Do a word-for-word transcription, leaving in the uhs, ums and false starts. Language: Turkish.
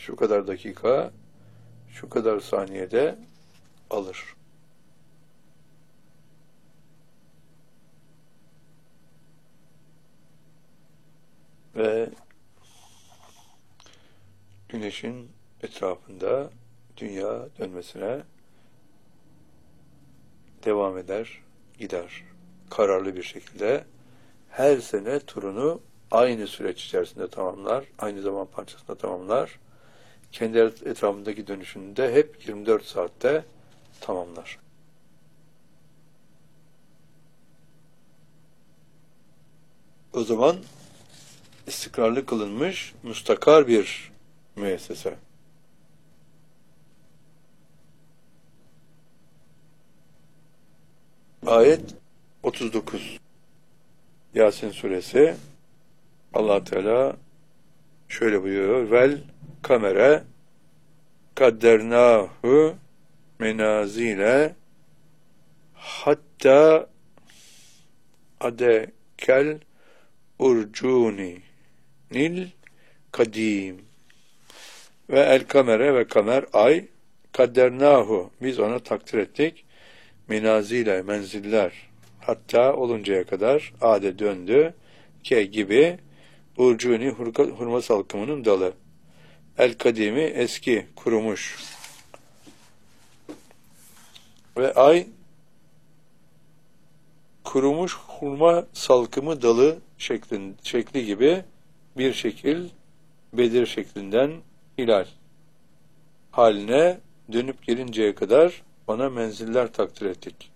şu kadar dakika, şu kadar saniyede alır. Ve güneşin etrafında dünya dönmesine devam eder, gider. Kararlı bir şekilde her sene turunu aynı süreç içerisinde tamamlar, aynı zaman parçasında tamamlar. Kendi etrafındaki dönüşünü de hep yirmi dört saatte tamamlar. O zaman istikrarlı kılınmış, müstakar bir müessese. Ayet otuz dokuz. Yasin suresi. Allah Teala şöyle buyuruyor: Vel kamere kaddernahu menazile hatta adekel urcuni nil kadim. Ve el kamere ve kamer ay kaddernahu biz ona takdir ettik menazile menziller hatta oluncaya kadar ade döndü ke gibi urcuni hurma salkımının dalı. El kadimi eski kurumuş ve ay kurumuş hurma salkımı dalı şeklin, şekli gibi bir şekil Bedir şeklinden hilal haline dönüp gelinceye kadar bana menziller takdir ettik.